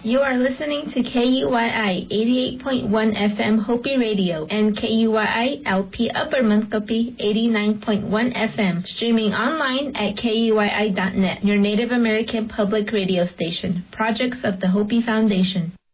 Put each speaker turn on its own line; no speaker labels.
You are listening to KUYI 88.1 FM Hopi Radio and KUYI LP Upper Muskogee 89.1 FM, streaming online at KUYI.net, your Native American public radio station. Projects of the Hopi Foundation.